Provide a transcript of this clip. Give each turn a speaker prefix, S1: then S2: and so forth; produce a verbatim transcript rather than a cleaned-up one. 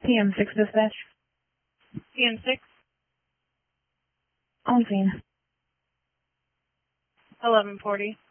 S1: P M six dispatch.
S2: P M six.
S1: On scene.
S2: eleven forty.